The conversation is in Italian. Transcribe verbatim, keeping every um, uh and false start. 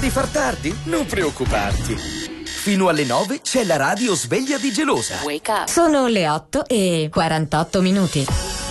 di far tardi? Non preoccuparti. Fino alle nove c'è la radio sveglia di Gelosa. Wake up. Sono le otto e quarantotto minuti.